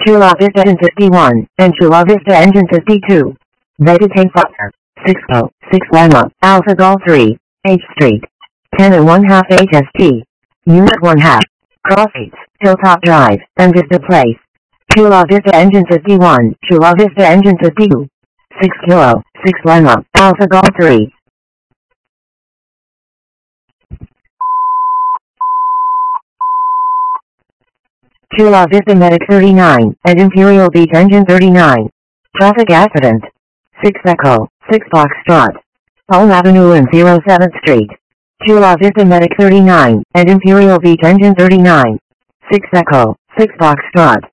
Chula Vista Engine 51, and Chula Vista Engine 52. Vegetate Fire. 60, 6 Lima, Alpha Golf 3, H Street. 10 and 1/2 HST. Unit 1/2. Crossgates, Hilltop Drive, and Vista Place. Chula Vista Engine 51, Chula Vista Engine 52. 6 Kilo, 6 Lima, Alpha Golf 3. Chula Vista Medic 39, and Imperial Beach Engine 39. Traffic accident. 6 Echo, 6 Foxtrot. Palm Avenue and 07th Street. Chula Vista Medic 39, and Imperial Beach Engine 39. 6 Echo, 6 Foxtrot.